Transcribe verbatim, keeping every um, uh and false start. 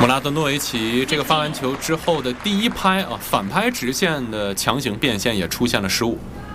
穆拉德诺维奇这个发完球之后的第一拍啊，反拍直线的强行变线也出现了失误。